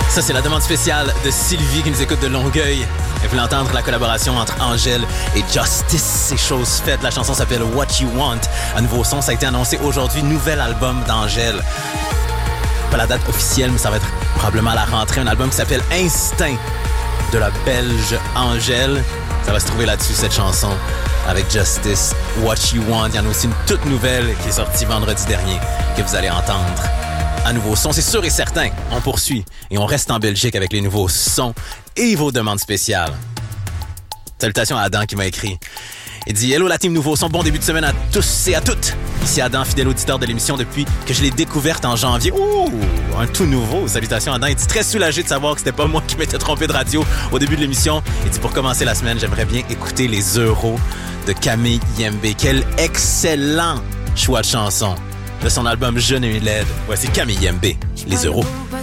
Ça, c'est la demande spéciale de Sylvie qui nous écoute de Longueuil. Elle voulait entendre la collaboration entre Angèle et Justice. C'est chose faite. La chanson s'appelle What You Want. Un nouveau son, ça a été annoncé aujourd'hui. Nouvel album d'Angèle. Pas la date officielle, mais ça va être probablement à la rentrée. Un album qui s'appelle Instinct de la Belge Angèle. Ça va se trouver là-dessus, cette chanson, avec Justice, What You Want. Il y en a aussi une toute nouvelle qui est sortie vendredi dernier, que vous allez entendre. Un nouveau son, c'est sûr et certain. On poursuit et on reste en Belgique avec les nouveaux sons et vos demandes spéciales. Salutations à Adam qui m'a écrit. Il dit « Hello la team Nouveau Son, bon début de semaine à tous et à toutes. Ici Adam, fidèle auditeur de l'émission depuis que je l'ai découverte en janvier. Ouh, un tout nouveau. Salutations Adam. Il dit très soulagé de savoir que c'était pas moi qui m'étais trompé de radio au début de l'émission. Il dit pour commencer la semaine, j'aimerais bien écouter les Euros de Camille Yembe. Quel excellent choix de chanson de son album Jeune et laide. Voici Camille Yembe, les Euros.